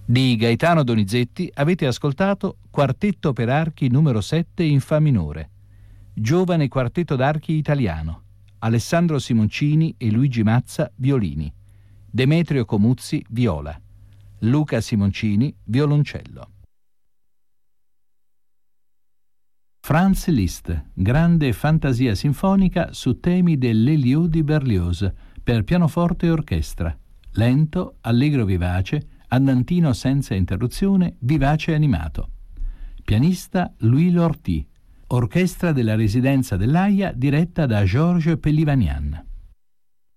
Di Gaetano Donizetti avete ascoltato Quartetto per archi numero 7 in Fa minore. Giovane quartetto d'archi italiano. Alessandro Simoncini e Luigi Mazza, violini. Demetrio Comuzzi, viola. Luca Simoncini, violoncello. Franz Liszt, grande fantasia sinfonica su temi dell'Eliade di Berlioz per pianoforte e orchestra. Lento, allegro vivace, andantino senza interruzione, vivace animato. Pianista Louis Lorty. Orchestra della Residenza dell'Aia diretta da Georges Pellivanian.